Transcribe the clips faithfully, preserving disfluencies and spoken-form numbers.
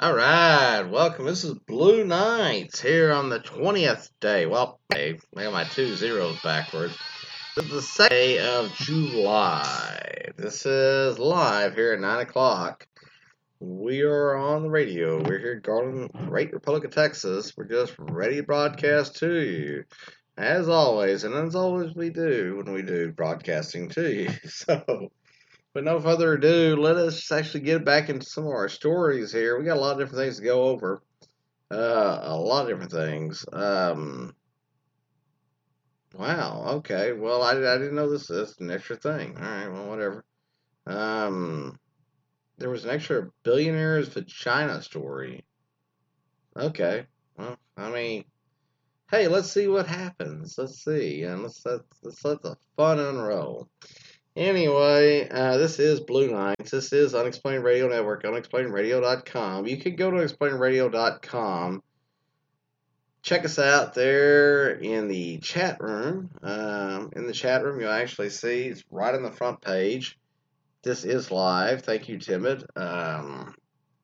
All right, welcome. This is Blue Nights here on the twentieth day. Well, I got my two zeros backwards. This is the second day of July. This is live here at nine o'clock. We are on the radio. We're here at Garland, Great Republic of Texas. We're just ready to broadcast to you. As always, and as always we do when we do broadcasting to you. So, but no further ado, let us actually get back into some of our stories here. We got a lot of different things to go over. Uh, a lot of different things. Um, wow. Okay. Well, I, I didn't know this is an extra thing. All right. Well, whatever. Um, there was an extra billionaire's vagina story. Okay. Well, I mean, hey, let's see what happens. Let's see, and let's let's, let's let the fun unroll. Anyway, uh, this is Blue Nights. This is Unexplained Radio Network, unexplained radio dot com. You can go to unexplained radio dot com. Check us out there in the chat room. Um, in the chat room, you'll actually see it's right on the front page. This is live. Thank you, Timid. Um,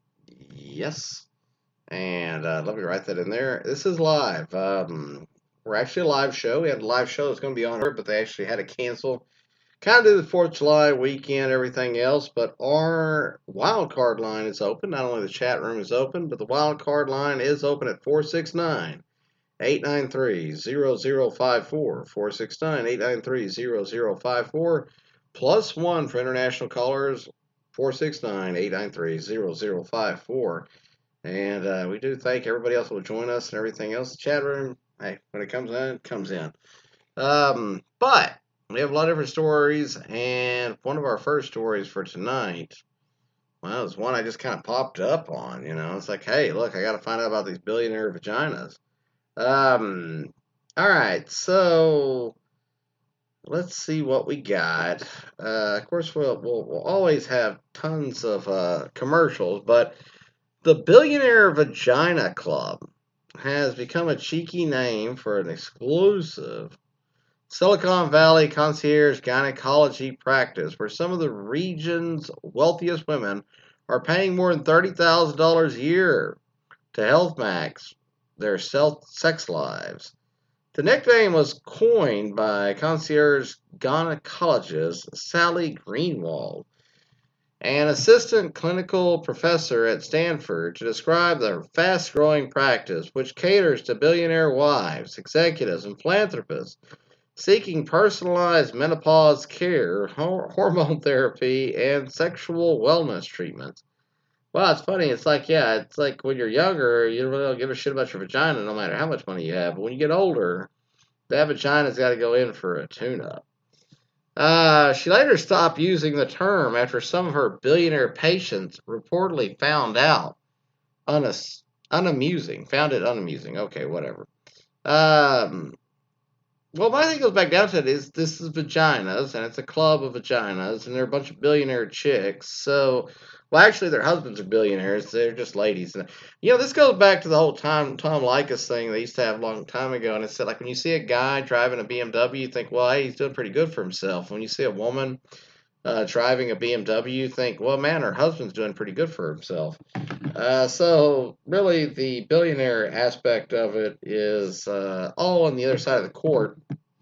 yes. And uh, let me write that in there. This is live. Um, we're actually a live show. We had a live show that's going to be on air, but they actually had to cancel. Kind of do the fourth of July weekend, everything else, but our wild card line is open. Not only the chat room is open, but the wild card line is open at four six nine, eight nine three, zero zero five four. four six nine, eight nine three, zero zero five four. Plus one for international callers, four six nine, eight nine three, zero zero five four. And uh, we do thank everybody else who will join us and everything else. The chat room, hey, when it comes in, it comes in. Um, but we have a lot of different stories, and one of our first stories for tonight, well, it's one I just kind of popped up on, you know. It's like, hey, look, I got to find out about these billionaire vaginas. Um, all right, so let's see what we got. Uh, of course, we'll, we'll, we'll always have tons of uh, commercials, but the Billionaire Vagina Club has become a cheeky name for an exclusive Silicon Valley concierge gynecology practice where some of the region's wealthiest women are paying more than thirty thousand dollars a year to health max their sex lives. The nickname was coined by concierge gynecologist Sally Greenwald, an assistant clinical professor at Stanford, to describe their fast-growing practice, which caters to billionaire wives, executives, and philanthropists seeking personalized menopause care, hormone therapy, and sexual wellness treatments. Well, it's funny. It's like, yeah, it's like when you're younger, you really don't give a shit about your vagina no matter how much money you have. But when you get older, that vagina's got to go in for a tune-up. Uh, she later stopped using the term after some of her billionaire patients reportedly found out unas- unamusing. Found it unamusing. Okay, whatever. Um... Well, my thing goes back down to it is this is vaginas, and it's a club of vaginas, and they're a bunch of billionaire chicks. So, well, actually, their husbands are billionaires. They're just ladies. And, you know, this goes back to the whole Tom, Tom Likas thing they used to have a long time ago. And it said, like, when you see a guy driving a B M W, you think, well, hey, he's doing pretty good for himself. When you see a woman uh, driving a B M W, you think, well, man, her husband's doing pretty good for himself. Uh, so really, the billionaire aspect of it is uh, all on the other side of the court.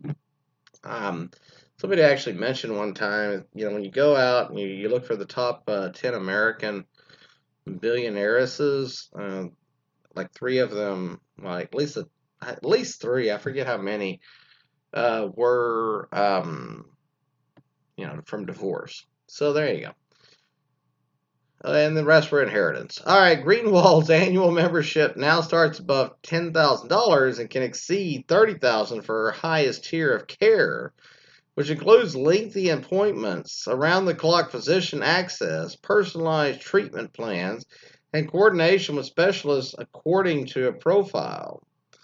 Um, somebody actually mentioned one time, you know, when you go out and you, you look for the top uh, ten American billionairesses, uh, like three of them, like at least a, at least three, I forget how many, uh, were um, you know, from divorce. So there you go. And the rest were inheritance. All right, Greenwald's annual membership now starts above ten thousand dollars and can exceed thirty thousand dollars for her highest tier of care, which includes lengthy appointments, around-the-clock physician access, personalized treatment plans, and coordination with specialists according to a profile.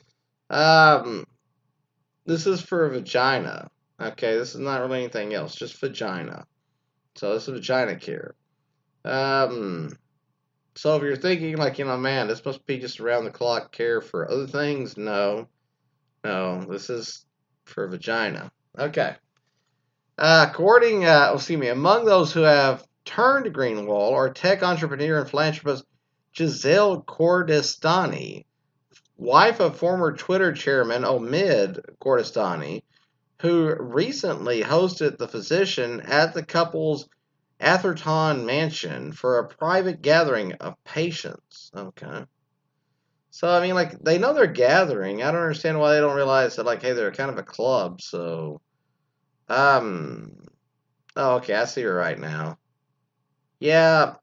Um, this is for vagina. Okay, this is not really anything else, just vagina. So this is vagina care. Um, so if you're thinking like, you know, man, this must be just around the clock care for other things, no, no, this is for vagina. Okay. Uh, according, uh, excuse me, among those who have turned to Greenwald are tech entrepreneur and philanthropist Giselle Kordestani, wife of former Twitter chairman Omid Kordestani, who recently hosted the physician at the couple's Atherton mansion for a private gathering of patients. Okay. So, I mean, like, they know they're gathering. I don't understand why they don't realize that, like, hey, they're kind of a club, so, um, oh, okay, I see her right now. Yeah,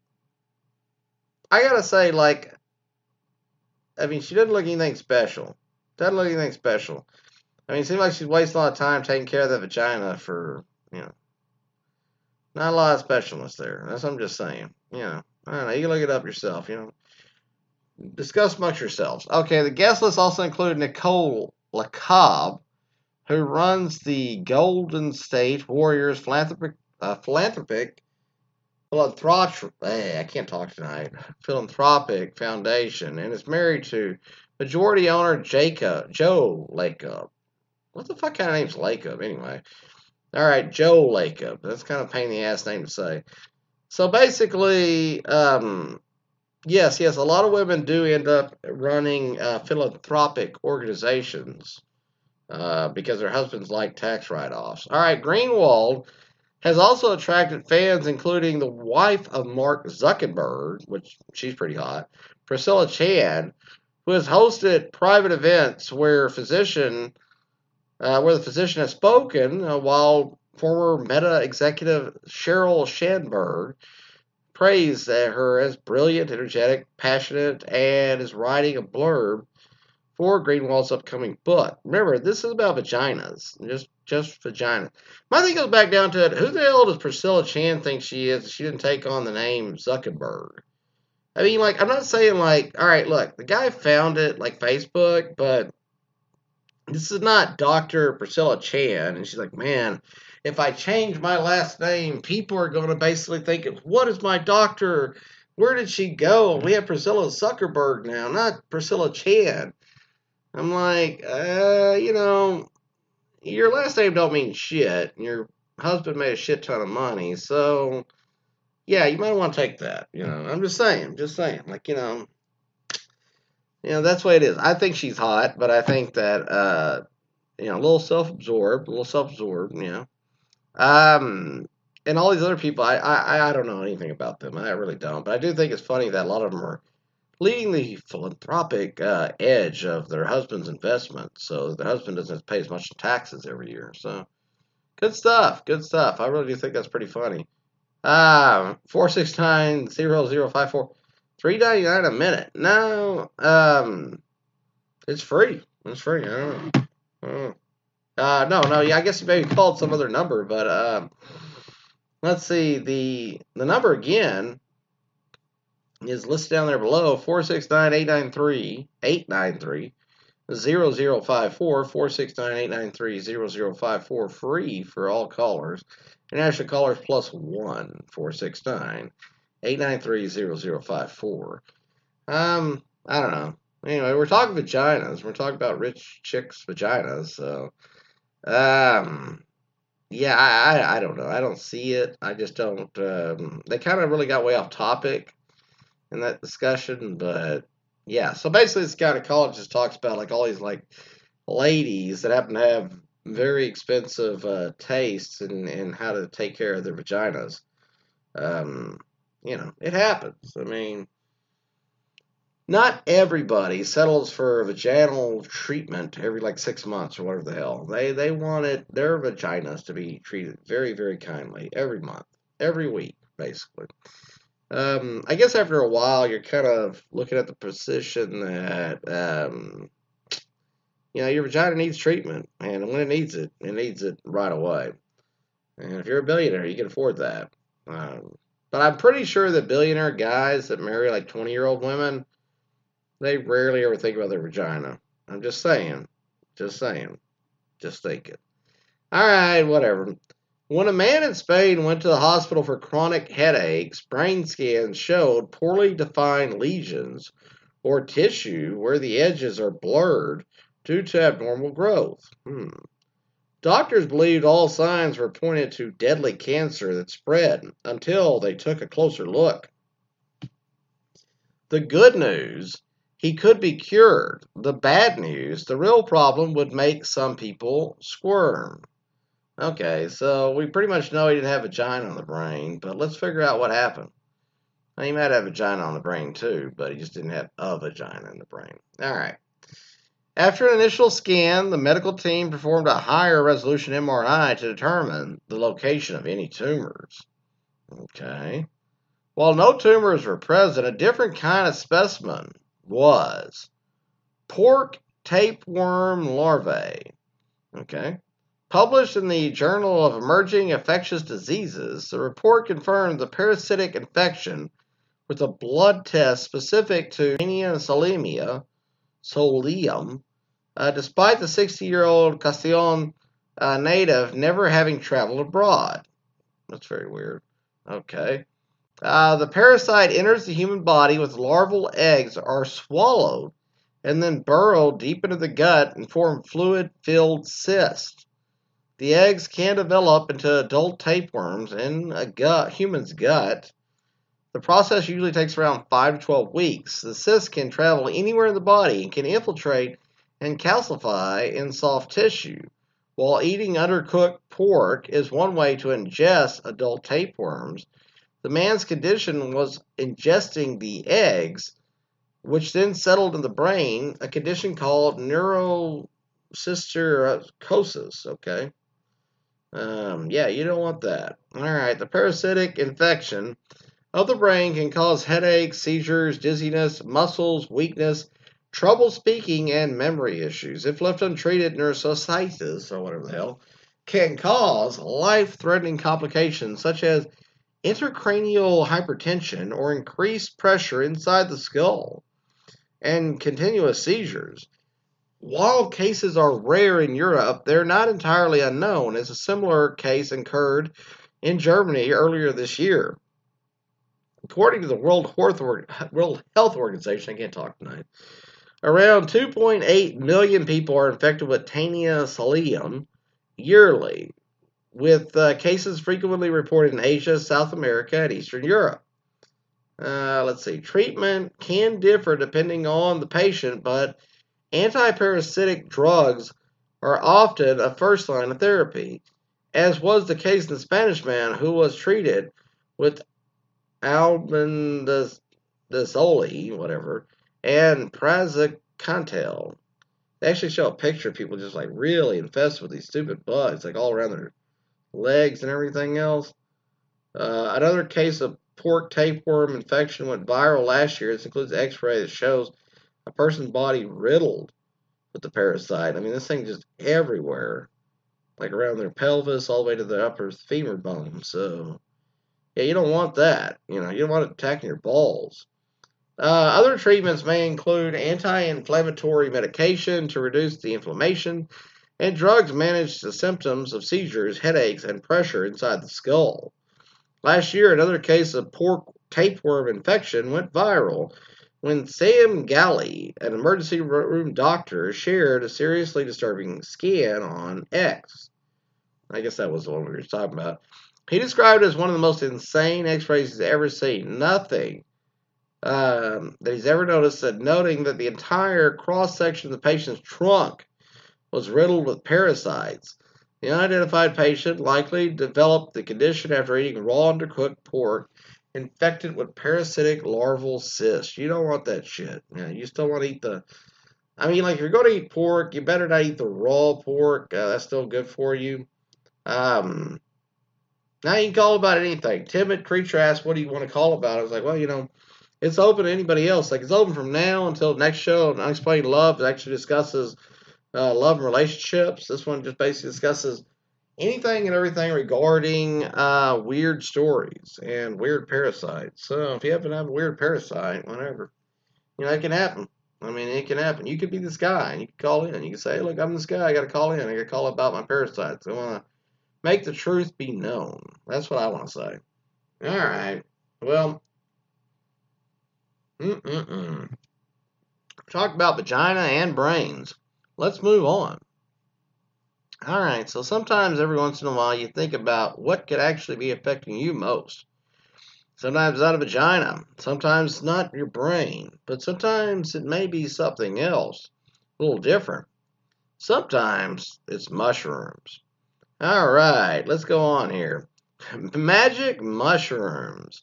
I gotta say, like, I mean, she doesn't look anything special. Doesn't look anything special. I mean, it seems like she's wasting a lot of time taking care of the vagina for, you know, not a lot of specialness there. That's what I'm just saying. You know, I don't know. You can look it up yourself, you know. Discuss amongst yourselves. Okay, the guest list also included Nicole LaCobb, who runs the Golden State Warriors philanthropic, uh, philanthropic, philanthropic, hey, I can't talk tonight, philanthropic foundation, and is married to majority owner Jacob, Joe Lacob. What the fuck kind of name's Lacob, anyway? All right, Joe Lacob. That's kind of a pain in the ass name to say. So basically, um, yes, yes, a lot of women do end up running uh, philanthropic organizations uh, because their husbands like tax write-offs. All right, Greenwald has also attracted fans, including the wife of Mark Zuckerberg, which she's pretty hot, Priscilla Chan, who has hosted private events where physician, uh, where the physician has spoken, uh, while former Meta executive Sheryl Sandberg praised her as brilliant, energetic, passionate, and is writing a blurb for Greenwald's upcoming book. Remember, this is about vaginas, just just vagina. My thing goes back down to it: who the hell does Priscilla Chan think she is? She didn't take on the name Zuckerberg. I mean, like, I'm not saying like, all right, look, the guy founded like Facebook, but this is not Doctor Priscilla Chan, and she's like, man, if I change my last name, people are going to basically think, what is my doctor? Where did she go? We have Priscilla Zuckerberg now, not Priscilla Chan. I'm like, uh, you know, your last name don't mean shit. Your husband made a shit ton of money, so yeah, you might want to take that. You know, I'm just saying, just saying, like, you know, you know, that's the way it is. I think she's hot, but I think that, uh, you know, a little self-absorbed, a little self-absorbed, you know. Um, and all these other people, I, I, I don't know anything about them. I really don't. But I do think it's funny that a lot of them are leading the philanthropic uh, edge of their husband's investment, so their husband doesn't have to pay as much taxes every year. So good stuff, good stuff. I really do think that's pretty funny. Um, four six nine zero zero five four, three ninety nine a minute. No, um, it's free. It's free. I don't know. I don't know. Uh, no, no. Yeah, I guess you maybe called some other number, but um, let's see. The the number again is listed down there below: four six nine eight nine three eight nine three zero zero five four four six nine eight nine three zero zero five four. Free for all callers. International callers plus one four six nine eight nine three zero zero five four. Um, I don't know. Anyway, we're talking vaginas. We're talking about rich chicks' vaginas. So, um, yeah, I, I, I don't know. I don't see it. I just don't. Um, they kind of really got way off topic in that discussion, but yeah. So basically, this gynecologist talks about like all these like ladies that happen to have very expensive uh, tastes and and how to take care of their vaginas. Um, you know, it happens. I mean, not everybody settles for vaginal treatment every like six months or whatever the hell. They they want it their vaginas to be treated very very kindly every month, every week, basically. Um, I guess after a while, you're kind of looking at the position that um, you know your vagina needs treatment, and when it needs it, it needs it right away. And if you're a billionaire, you can afford that. Um, but I'm pretty sure that billionaire guys that marry like twenty year old women, they rarely ever think about their vagina. I'm just saying. Just saying. Just thinking. All right, whatever. When a man in Spain went to the hospital for chronic headaches, brain scans showed poorly defined lesions or tissue where the edges are blurred due to abnormal growth. Hmm. Doctors believed all signs were pointed to deadly cancer that spread until they took a closer look. The good news, he could be cured. The bad news, the real problem would make some people squirm. Okay, so we pretty much know he didn't have a vagina on the brain, but let's figure out what happened. He might have a vagina on the brain too, but he just didn't have a vagina in the brain. All right. After an initial scan, the medical team performed a higher resolution M R I to determine the location of any tumors. Okay. While no tumors were present, a different kind of specimen was pork tapeworm larvae. Okay. Published in the Journal of Emerging Infectious Diseases, the report confirmed the parasitic infection with a blood test specific to Taenia solium, solium uh, despite the sixty-year-old Castillon uh, native never having traveled abroad. That's very weird. Okay. Uh, the parasite enters the human body with larval eggs are swallowed and then burrow deep into the gut and form fluid-filled cysts. The eggs can develop into adult tapeworms in a gut, human's gut. The process usually takes around five to twelve weeks. The cysts can travel anywhere in the body and can infiltrate and calcify in soft tissue. While eating undercooked pork is one way to ingest adult tapeworms, the man's condition was ingesting the eggs, which then settled in the brain, a condition called neurocysticercosis. Okay. Um, yeah, you don't want that. All right, the parasitic infection of the brain can cause headaches, seizures, dizziness, muscles, weakness, trouble speaking, and memory issues. If left untreated, neurocystis, or whatever the hell, can cause life-threatening complications such as intracranial hypertension or increased pressure inside the skull and continuous seizures. While cases are rare in Europe, they're not entirely unknown, as a similar case occurred in Germany earlier this year. According to the World Health Organization, I can't talk tonight, around two point eight million people are infected with Taenia solium yearly, with uh, cases frequently reported in Asia, South America, and Eastern Europe. Uh, let's see. Treatment can differ depending on the patient, but antiparasitic drugs are often a first line of therapy, as was the case in the Spanish man who was treated with albendazole, whatever, and praziquantel. They actually show a picture of people just like really infested with these stupid bugs, like all around their legs and everything else. Uh, another case of pork tapeworm infection went viral last year. This includes an x-ray that shows a person's body riddled with the parasite. I mean, this thing just everywhere, like around their pelvis, all the way to the upper femur bone. So, yeah, you don't want that. You know, you don't want it attacking your balls. Uh, other treatments may include anti-inflammatory medication to reduce the inflammation, and drugs manage the symptoms of seizures, headaches, and pressure inside the skull. Last year, another case of pork tapeworm infection went viral when Sam Galley, an emergency room doctor, shared a seriously disturbing scan on X. I guess that was the one we were talking about. He described it as one of the most insane x-rays he's ever seen. Nothing um, that he's ever noticed, said, noting that the entire cross-section of the patient's trunk was riddled with parasites. The unidentified patient likely developed the condition after eating raw undercooked pork infected with parasitic larval cysts. You don't want that shit. Yeah, you still want to eat the... I mean, like, if you're going to eat pork, you better not eat the raw pork. Uh, that's still good for you. Um, now you can call about anything. Timid creature asked, what do you want to call about it? I was like, well, you know, it's open to anybody else. Like, it's open from now until the next show. Unexplained Love actually discusses uh, love and relationships. This one just basically discusses anything and everything regarding uh, weird stories and weird parasites. So if you happen to have a weird parasite, whatever, you know, it can happen. I mean, it can happen. You could be this guy, and you can call in. You can say, look, I'm this guy. I got to call in. I got to call about my parasites. I want to make the truth be known. That's what I want to say. All right. Well, mm-mm-mm. Talk about vagina and brains. Let's move on. All right, so sometimes every once in a while you think about what could actually be affecting you most. Sometimes it's not a vagina. Sometimes it's not your brain. But sometimes it may be something else. A little different. Sometimes it's mushrooms. All right, let's go on here. Magic mushrooms.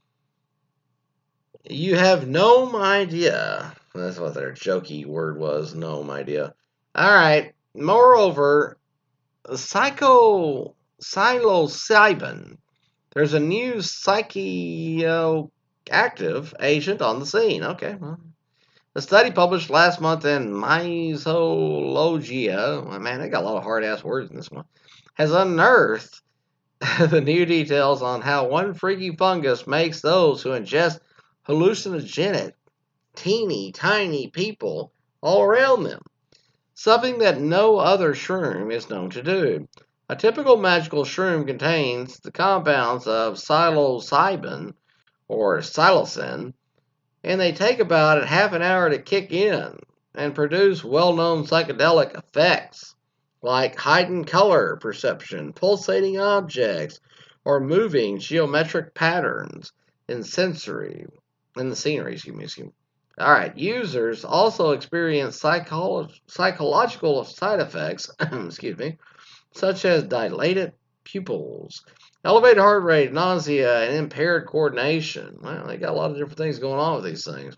You have no idea. That's what their jokey word was. No idea. All right. Moreover, psycho psilocybin. There's a new psychoactive agent on the scene. Okay. Well, a study published last month in Mycologia. Oh, man, they got a lot of hard ass words in this one. Has unearthed the new details on how one freaky fungus makes those who ingest hallucinogenic, teeny tiny people all around them. Something that no other shroom is known to do. A typical magical shroom contains the compounds of psilocybin or psilocin, and they take about half an hour to kick in and produce well-known psychedelic effects like heightened color perception, pulsating objects, or moving geometric patterns in sensory in the scenery. Excuse me. Excuse me. All right. Users also experience psycholo- psychological side effects. excuse me, such as dilated pupils, elevated heart rate, nausea, and impaired coordination. Well, they got a lot of different things going on with these things.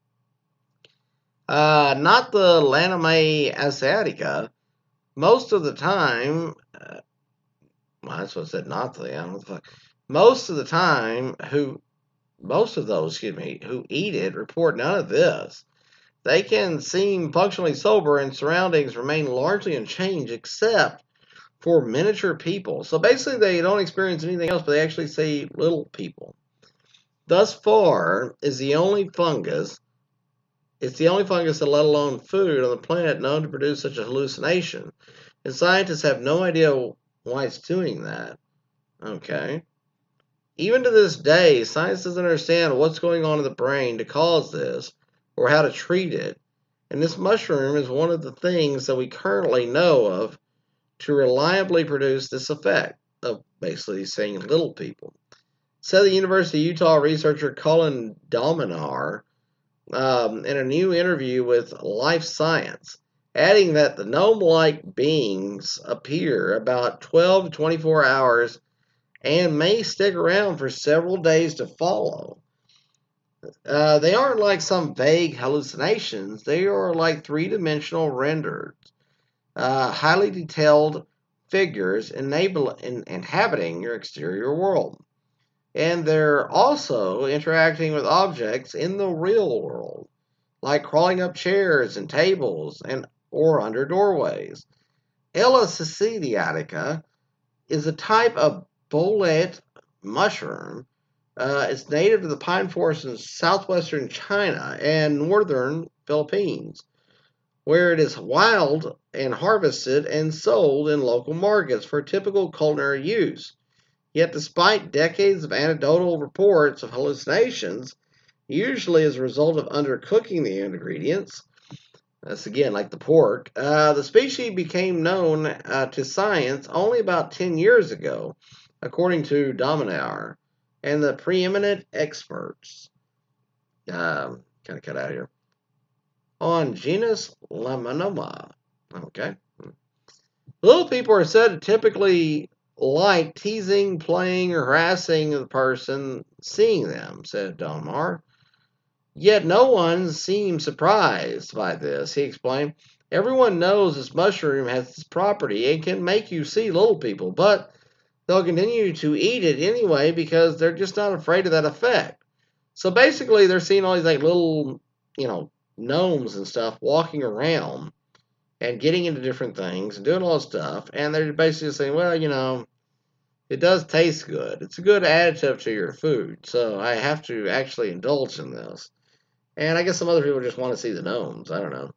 Uh, not the Lanime asiatica. Most of the time, uh, well, that's what I said. Not the. I don't know what the fuck. Most of the time, who most of those, excuse me, who eat it report none of this. They can seem functionally sober and surroundings remain largely unchanged except for miniature people. So basically, they don't experience anything else, but they actually see little people. Thus far, is the only fungus. It's the only fungus, let alone food, on the planet known to produce such a hallucination. And scientists have no idea why it's doing that. Okay. Even to this day, science doesn't understand what's going on in the brain to cause this or how to treat it. And this mushroom is one of the things that we currently know of to reliably produce this effect of basically seeing little people. Said the University of Utah researcher Colin Dominar um, in a new interview with Life Science, adding that the gnome-like beings appear about twelve to twenty-four hours and may stick around for several days to follow. Uh, they aren't like some vague hallucinations. They are like three-dimensional rendered, uh, highly detailed figures enable, in, inhabiting your exterior world. And they're also interacting with objects in the real world, like crawling up chairs and tables and or under doorways. Ella cecidiatica is a type of bolete mushroom. Uh, it's native to the pine forests in southwestern China and northern Philippines, where it is wild and harvested and sold in local markets for typical culinary use. Yet, despite decades of anecdotal reports of hallucinations, usually as a result of undercooking the ingredients, that's again like the pork, uh, the species became known uh, to science only about ten years ago, according to Dominar and the preeminent experts. Um, kind of cut out here. On genus Laminoma. Okay. Little people are said to typically like teasing, playing, or harassing the person seeing them, said Domar. Yet no one seems surprised by this, he explained. Everyone knows this mushroom has this property and can make you see little people, but they'll continue to eat it anyway because they're just not afraid of that effect. So basically, they're seeing all these like little, you know, gnomes and stuff walking around and getting into different things and doing all this stuff, and they're basically saying, well, you know, it does taste good. It's a good additive to your food, so I have to actually indulge in this. And I guess some other people just want to see the gnomes. I don't know.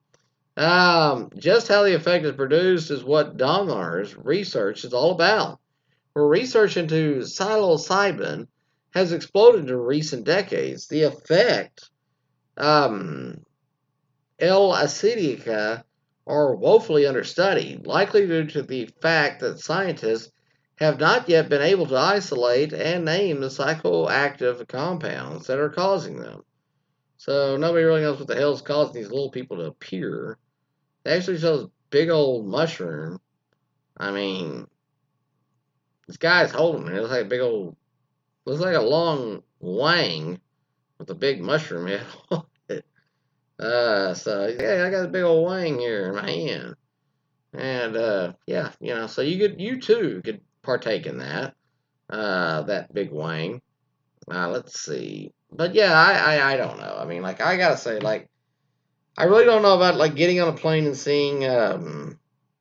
Um, just how the effect is produced is what Domar's research is all about. Where research into psilocybin has exploded in recent decades, the effect, um, L-acetinica, are woefully understudied, likely due to the fact that scientists have not yet been able to isolate and name the psychoactive compounds that are causing them. So nobody really knows what the hell's causing these little people to appear. They actually show this big old mushroom. I mean, this guy's holding it. It looks like a big old, looks like a long wang with a big mushroom head on it. Uh, so yeah, I got a big old wang here in my hand, and uh, yeah, you know, so you could, you too could partake in that, uh, that big wang. Uh, let's see, but yeah, I, I, I don't know. I mean, like I gotta say, like I really don't know about like getting on a plane and seeing. Um,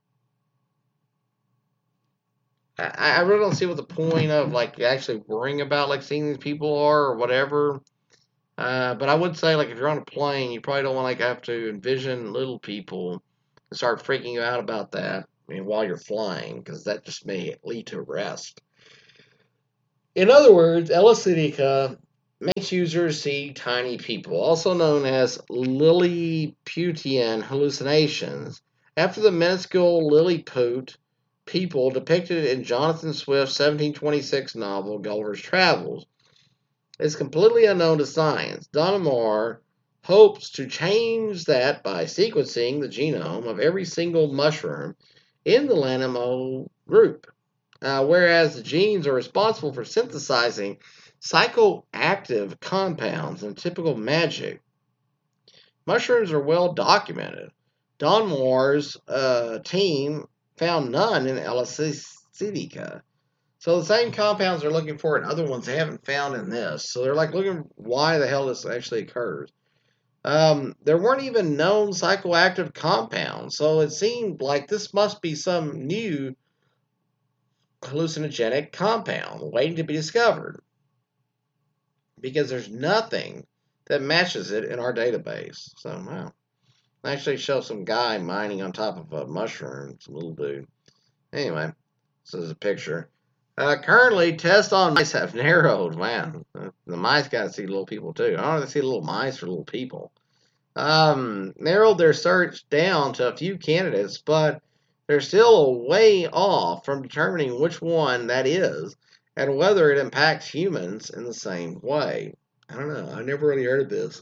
I, I really don't see what the point of like actually worrying about like seeing these people are or whatever. Uh, but I would say, like, if you're on a plane, you probably don't want to like have to envision little people and start freaking you out about that. I mean, while you're flying, because that just may lead to arrest. In other words, L-acetica makes users see tiny people, also known as Lilliputian hallucinations, after the minuscule Lilliput people depicted in Jonathan Swift's seventeen twenty-six novel Gulliver's Travels. Is completely unknown to science. Donnemar hopes to change that by sequencing the genome of every single mushroom in the Lanimo group, uh, whereas the genes are responsible for synthesizing psychoactive compounds and typical magic. Mushrooms are well documented. Donnemar's uh, team found none in L-acetica. So the same compounds they're looking for in other ones they haven't found in this. So they're like looking why the hell this actually occurs. Um, there weren't even known psychoactive compounds, so it seemed like this must be some new hallucinogenic compound waiting to be discovered. Because there's nothing that matches it in our database. So wow. I actually show some guy mining on top of a mushroom, some little dude. Anyway, this is a picture. Uh, currently, tests on mice have narrowed. Man, the mice got to see little people too. I don't know if they see little mice or little people. Um, narrowed their search down to a few candidates, but they're still a way off from determining which one that is and whether it impacts humans in the same way. I don't know. I never really heard of this.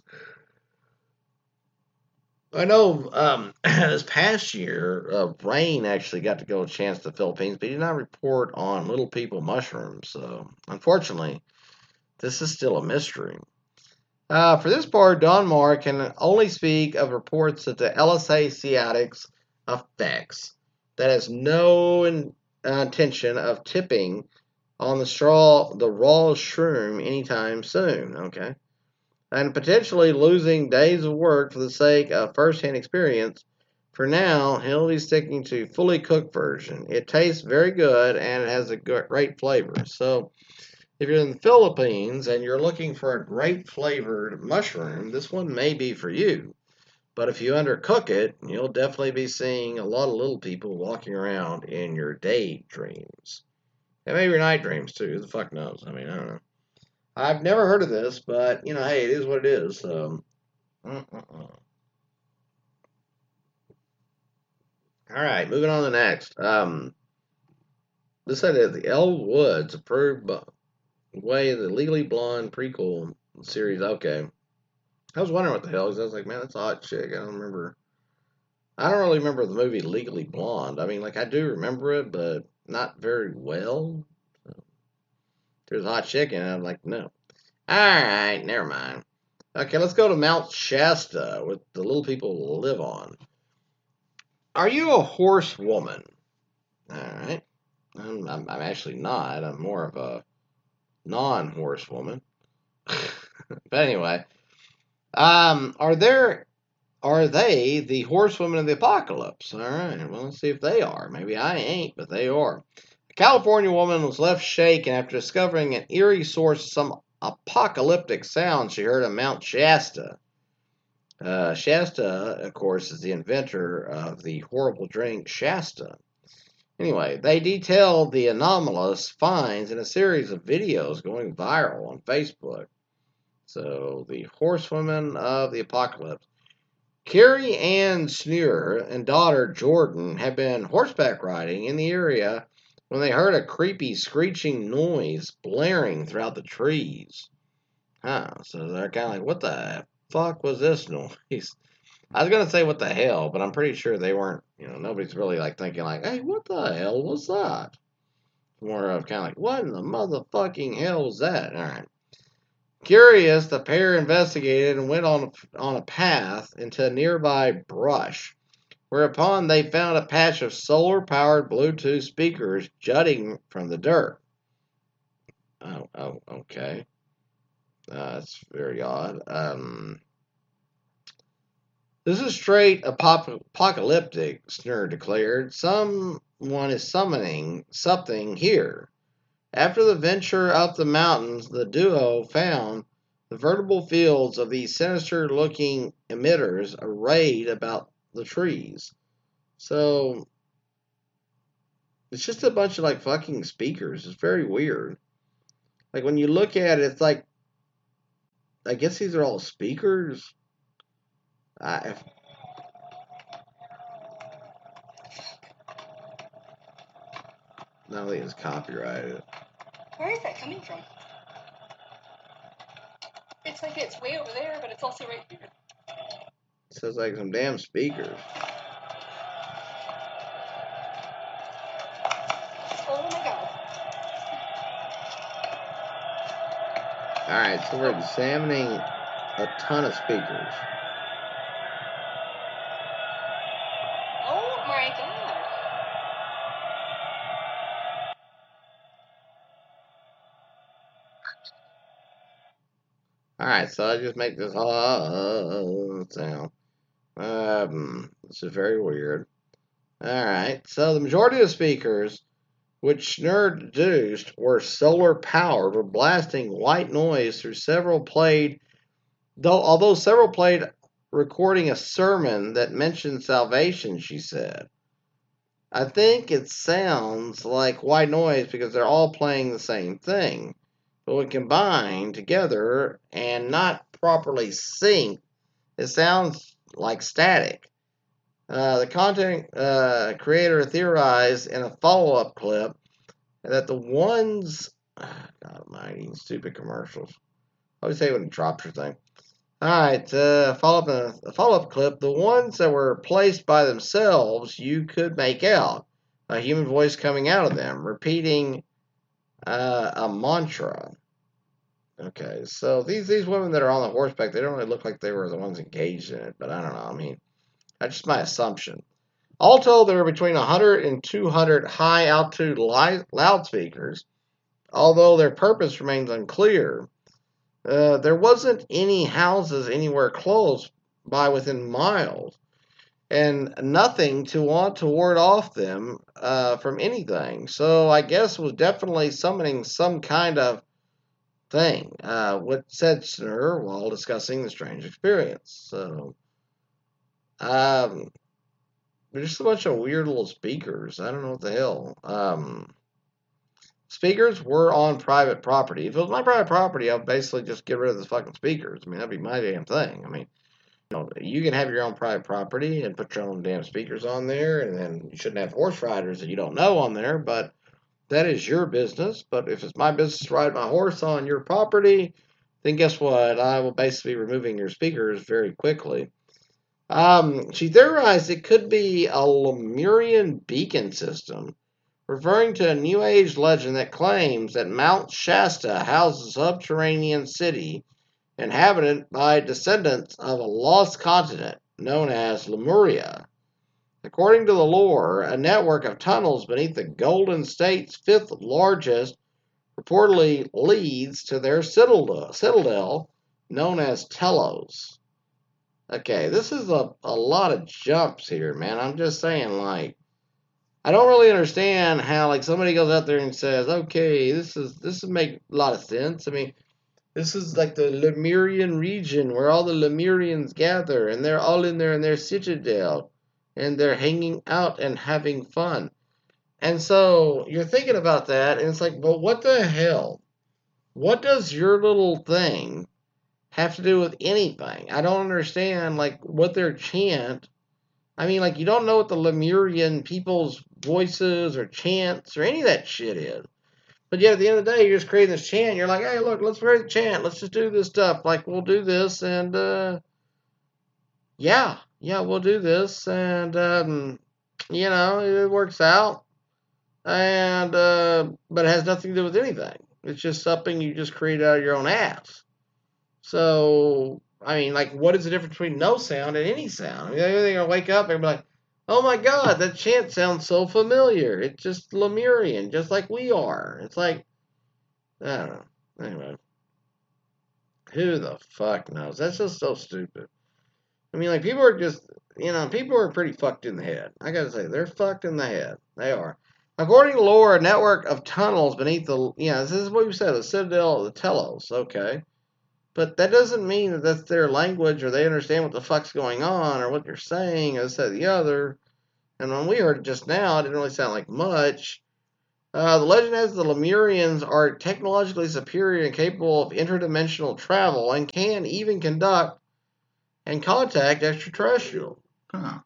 I know um, this past year, uh, Rain actually got to go a chance to the Philippines, but he did not report on little people mushrooms. So, unfortunately, this is still a mystery. Uh, for this part, Donnemar can only speak of reports that the L S A Ciatics effects that has no in, uh, intention of tipping on the straw, the raw shroom anytime soon. Okay. And potentially losing days of work for the sake of first-hand experience. For now, he'll be sticking to fully cooked version. It tastes very good and it has a great flavor. So, if you're in the Philippines and you're looking for a great flavored mushroom, this one may be for you. But if you undercook it, you'll definitely be seeing a lot of little people walking around in your daydreams. And maybe your night dreams too. Who the fuck knows? I mean, I don't know. I've never heard of this, but you know, hey, it is what it is. So, mm-mm-mm. All right, moving on to the next. Um, this said that the Elle Woods approved way the Legally Blonde prequel series. Okay, I was wondering what the hell. Cause I was like, man, that's a hot chick. I don't remember. I don't really remember the movie Legally Blonde. I mean, like I do remember it, but not very well. So, there's a hot chick in it. I'm like, no. All right, never mind. Okay, let's go to Mount Shasta, where the little people live on. Are you a horse woman? All right. I'm, I'm, I'm actually not. I'm more of a non-horse woman. But anyway, um, are there are they the horsewomen of the apocalypse? All right. Well, let's see if they are. Maybe I ain't, but they are. A California woman was left shaken after discovering an eerie source of some apocalyptic sound she heard on Mount Shasta. Uh, Shasta, of course, is the inventor of the horrible drink Shasta. Anyway, they detailed the anomalous finds in a series of videos going viral on Facebook. So, the horsewomen of the apocalypse. Carrie Ann Snure and daughter Jordan have been horseback riding in the area when they heard a creepy screeching noise blaring throughout the trees. Huh, so they're kind of like, what the fuck was this noise? I was gonna say what the hell, but I'm pretty sure they weren't, you know, nobody's really like thinking like, hey, what the hell was that? More of kind of like, what in the motherfucking hell was that? All right. Curious, the pair investigated and went on a, on a path into nearby brush, whereupon they found a patch of solar-powered Bluetooth speakers jutting from the dirt. Oh, oh, okay. Uh, that's very odd. Um, this is straight apop- apocalyptic, Snur declared. Someone is summoning something here. After the venture up the mountains, the duo found the vertical fields of these sinister-looking emitters arrayed about the trees. So, it's just a bunch of, like, fucking speakers. It's very weird. Like, when you look at it, it's like, I guess these are all speakers. I, no, it's copyrighted. Where is that coming from? It's like it's way over there, but it's also right here. It sounds like some damn speakers. Oh my god. Alright, so we're examining a ton of speakers. Oh my god. Alright, so I just make this uh, sound. Um, this is very weird. Alright, so the majority of the speakers, which Schnur deduced were solar powered, were blasting white noise through several played, though although several played recording a sermon that mentioned salvation, she said. I think it sounds like white noise because they're all playing the same thing. But when combined together and not properly synced, it sounds like static. Uh, the content uh, creator theorized in a follow-up clip that the ones, God almighty, stupid commercials. I always say when it drops your thing. All right, uh, follow up a follow-up clip. The ones that were placed by themselves, you could make out a human voice coming out of them, repeating uh, a mantra. Okay, so these these women that are on the horseback, they don't really look like they were the ones engaged in it, but I don't know. I mean, that's just my assumption. All told, there were between one hundred and two hundred high-altitude loudspeakers, although their purpose remains unclear. Uh, there wasn't any houses anywhere close by within miles, and nothing to want to ward off them uh, from anything. So I guess it was definitely summoning some kind of thing, uh, what said Snur while discussing the strange experience. So, um, they're just a bunch of weird little speakers. I don't know what the hell. Um, speakers were on private property. If it was my private property, I'd basically just get rid of the fucking speakers. I mean, that'd be my damn thing. I mean, you know, you can have your own private property and put your own damn speakers on there, and then you shouldn't have horse riders that you don't know on there, but that is your business. But if it's my business to ride my horse on your property, then guess what? I will basically be removing your speakers very quickly. Um, she theorized it could be a Lemurian beacon system, referring to a New Age legend that claims that Mount Shasta houses a subterranean city inhabited by descendants of a lost continent known as Lemuria. According to the lore, a network of tunnels beneath the Golden State's fifth largest reportedly leads to their citadel, citadel known as Telos. Okay, this is a, a lot of jumps here, man. I'm just saying, like, I don't really understand how, like, somebody goes out there and says, okay, this is this would make a lot of sense. I mean, this is like the Lemurian region where all the Lemurians gather, and they're all in there in their citadel, and they're hanging out and having fun. And so you're thinking about that, and it's like, well, what the hell? What does your little thing have to do with anything? I don't understand, like, what their chant I mean, like, you don't know what the Lemurian people's voices or chants or any of that shit is. But yet, at the end of the day, you're just creating this chant. You're like, hey, look, let's create a chant. Let's just do this stuff. Like, we'll do this, and uh, yeah, yeah, we'll do this, and um, you know, it works out. And uh, but it has nothing to do with anything. It's just something you just create out of your own ass. So, I mean, like, what is the difference between no sound and any sound? I mean, they're gonna wake up and be like, "Oh my God, that chant sounds so familiar. It's just Lemurian, just like we are." It's like, I don't know. Anyway, who the fuck knows? That's just so stupid. I mean, like, people are just, you know, people are pretty fucked in the head. I gotta say, they're fucked in the head. They are. According to lore, a network of tunnels beneath the, yeah, this is what we said, the Citadel of the Telos, okay. But that doesn't mean that that's their language or they understand what the fuck's going on or what you're saying or this, that, the other. And when we heard it just now, it didn't really sound like much. Uh, the legend has the Lemurians are technologically superior and capable of interdimensional travel and can even conduct and contact extraterrestrial. Huh.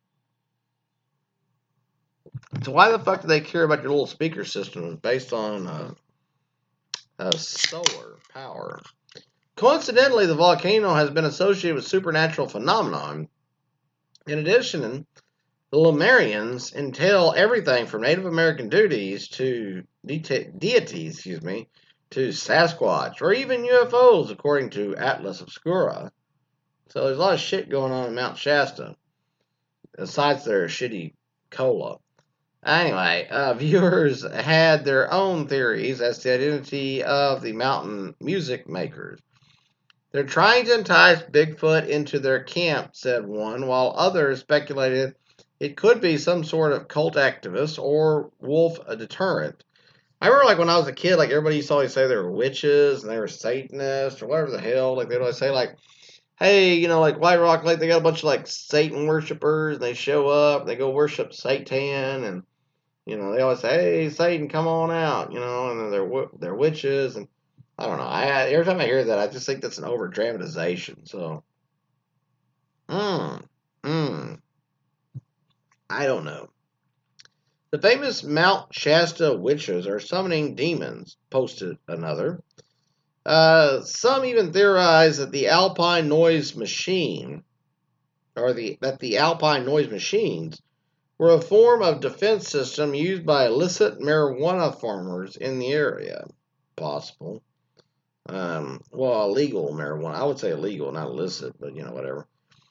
So why the fuck do they care about your little speaker system based on uh, uh, solar power? Coincidentally, the volcano has been associated with supernatural phenomenon. In addition, the Lemurians entail everything from Native American duties to de- deities, excuse me, to Sasquatch or even U F Os, according to Atlas Obscura. So there's a lot of shit going on in Mount Shasta, besides their shitty cola. Anyway, uh, viewers had their own theories as to the identity of the mountain music makers. They're trying to entice Bigfoot into their camp, said one, while others speculated it could be some sort of cult activist or wolf a deterrent. I remember, like, when I was a kid, like, everybody used to always say they were witches and they were Satanists or whatever the hell. Like, they'd always say, like, hey, you know, like, White Rock Lake, they got a bunch of, like, Satan worshipers, and they show up, and they go worship Satan, and, you know, they always say, hey, Satan, come on out, you know, and they're, they're witches, and I don't know. I, every time I hear that, I just think that's an over dramatization. So, mm, mm, I don't know. The famous Mount Shasta witches are summoning demons, posted another. Uh, some even theorize that the Alpine Noise Machine, or the that the Alpine Noise Machines, were a form of defense system used by illicit marijuana farmers in the area. Possible. Um, well, illegal marijuana. I would say illegal, not illicit, but you know, whatever.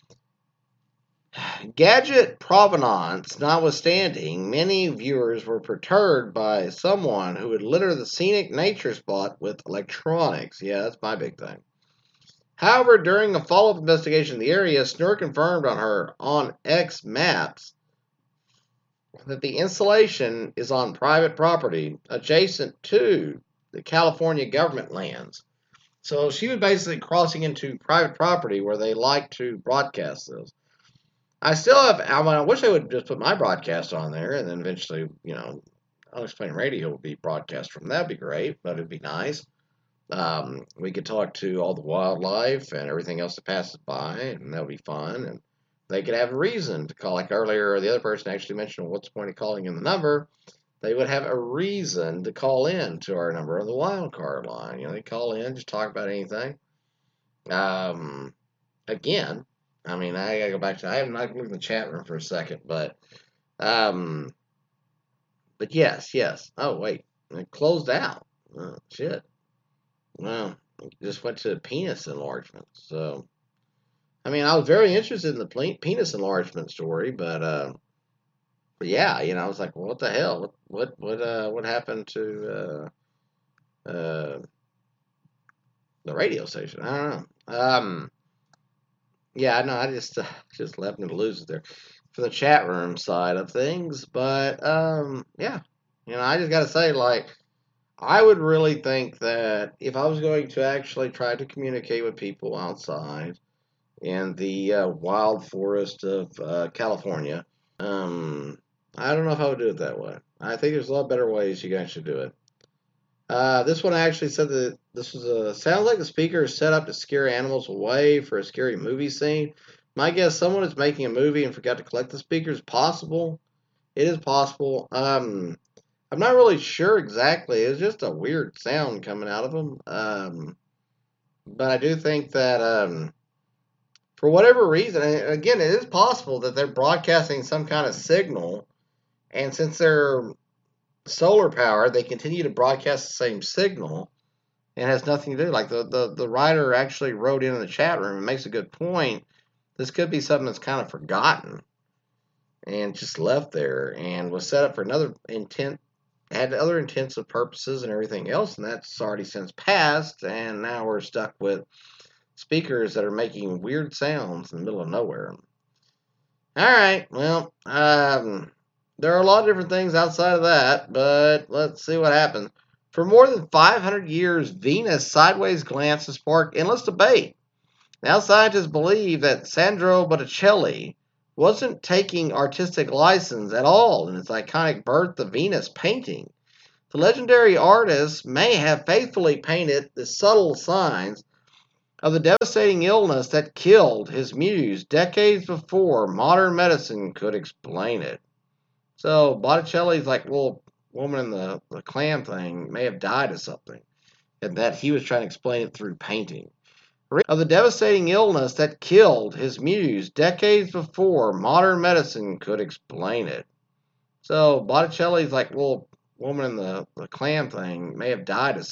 Gadget provenance notwithstanding, many viewers were perturbed by someone who would litter the scenic nature spot with electronics. Yeah, that's my big thing. However, during a follow-up investigation of the area, Snur confirmed on her on X Maps that the installation is on private property adjacent to the California government lands. So she was basically crossing into private property where they like to broadcast this. I still have, I, mean, I wish I would just put my broadcast on there and then eventually, you know, Unexplained Radio would be broadcast from. That'd be great. That'd be nice. Um, we could talk to all the wildlife and everything else that passes by, and that would be fun. And they could have a reason to call. Like earlier, the other person actually mentioned, what's the point of calling in the number? They would have a reason to call in to our number on the wild card line. You know, they call in, just talk about anything. Um, again, I mean, I gotta go back to. I haven't looked in the chat room for a second, but, um, but yes, yes. Oh wait, it closed out. Oh, shit. Well, it just went to penis enlargement. So, I mean, I was very interested in the penis enlargement story, but, uh, but yeah, you know, I was like, well, what the hell? What, what, what, uh, what happened to, uh, uh, the radio station? I don't know. Um, yeah, no, I just, uh, just left me to lose it there for the chat room side of things. But, um, yeah, you know, I just got to say, like, I would really think that if I was going to actually try to communicate with people outside in the uh, wild forest of uh, California, um, I don't know if I would do it that way. I think there's a lot better ways you can actually do it. Uh, this one actually said that this was a sounds like the speaker is set up to scare animals away for a scary movie scene, My guess, someone is making a movie and forgot to collect the speakers. Possible. It is possible. Um, I'm not really sure exactly. It was just a weird sound coming out of them. Um, but I do think that um, for whatever reason, and again, it is possible that they're broadcasting some kind of signal, and since they're solar power, they continue to broadcast the same signal. And has nothing to do. Like the, the, the writer actually wrote in, in the chat room and makes a good point. This could be something that's kind of forgotten and just left there and was set up for another intent, had other intensive purposes and everything else, and that's already since passed, and now we're stuck with speakers that are making weird sounds in the middle of nowhere. All right, well, um, there are a lot of different things outside of that, but let's see what happens. For more than five hundred years, Venus' sideways glance has sparked endless debate. Now scientists believe that Sandro Botticelli wasn't taking artistic license at all in his iconic Birth of Venus painting. The legendary artist may have faithfully painted the subtle signs of the devastating illness that killed his muse decades before modern medicine could explain it. So Botticelli's like, well, woman in the, the clam thing may have died of something, and that he was trying to explain it through painting. Of the devastating illness that killed his muse decades before modern medicine could explain it. So Botticelli's like, well, woman in the, the clam thing may have died of